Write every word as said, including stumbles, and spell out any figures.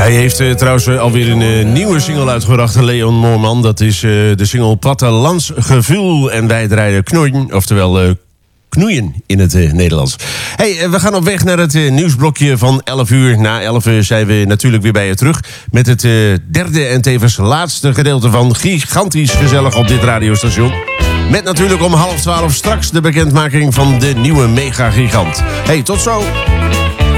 Hij heeft uh, trouwens uh, alweer een uh, nieuwe single uitgebracht, Leon Moorman. Dat is uh, de single Plattelandsgevoel. En wij draaien knoeien, oftewel uh, knoeien in het uh, Nederlands. Hey, uh, we gaan op weg naar het uh, nieuwsblokje van elf uur. Na elf uur zijn we natuurlijk weer bij je terug met het uh, derde en tevens laatste gedeelte van Gigantisch Gezellig op dit radiostation. Met natuurlijk om half twaalf straks de bekendmaking van de nieuwe mega gigant. Hey, tot zo!